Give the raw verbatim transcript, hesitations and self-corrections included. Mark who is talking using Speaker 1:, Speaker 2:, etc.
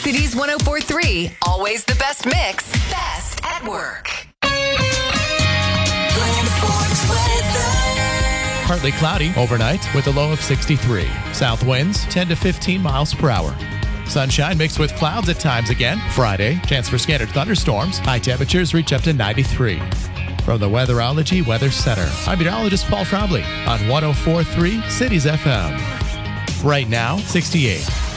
Speaker 1: Cities one oh four point three. Always the best mix. Best at work.
Speaker 2: Partly cloudy overnight with a low of sixty-three. South winds ten to fifteen miles per hour. Sunshine mixed with clouds at times again. Friday, chance for scattered thunderstorms. High temperatures reach up to ninety-three. From the Weatherology Weather Center, I'm meteorologist Paul Trombley on one oh four point three Cities F M. Right now, sixty-eight.